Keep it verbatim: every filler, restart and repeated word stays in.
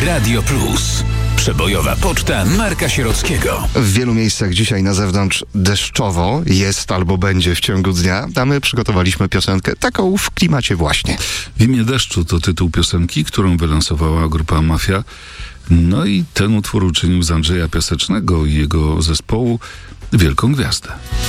Radio Plus. Przebojowa poczta Marka Sierockiego. W wielu miejscach dzisiaj na zewnątrz deszczowo jest albo będzie w ciągu dnia, a my przygotowaliśmy piosenkę taką w klimacie właśnie. W imię deszczu to tytuł piosenki, którą wylansowała grupa Mafia. No i ten utwór uczynił z Andrzeja Piasecznego i jego zespołu wielką gwiazdę.